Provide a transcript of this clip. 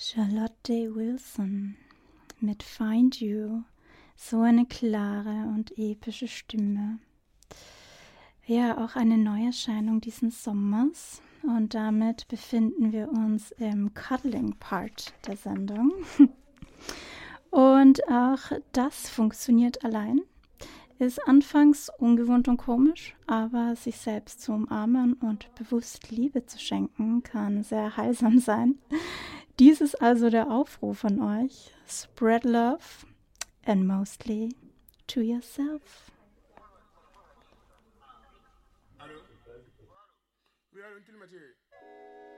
Charlotte Wilson mit Find You, so eine klare und epische Stimme. Ja, auch eine Neuerscheinung diesen Sommers und damit befinden wir uns im Cuddling-Part der Sendung. Und auch das funktioniert allein. Ist anfangs ungewohnt und komisch, aber sich selbst zu umarmen und bewusst Liebe zu schenken, kann sehr heilsam sein. Dies ist also der Aufruf an euch. Spread love and mostly to yourself. Allô? Oui, allô, une télématique.